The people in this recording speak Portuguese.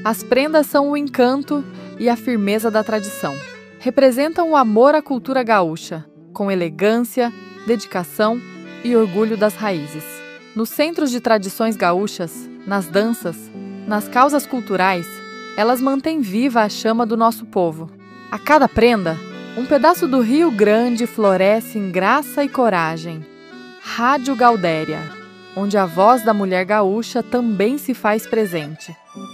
As prendas são o encanto e a firmeza da tradição. Representam o amor à cultura gaúcha, com elegância, dedicação e orgulho das raízes. Nos centros de tradições gaúchas, nas danças, nas causas culturais, elas mantêm viva a chama do nosso povo. A cada prenda, um pedaço do Rio Grande floresce em graça e coragem. Rádio Gaudéria, onde a voz da mulher gaúcha também se faz presente.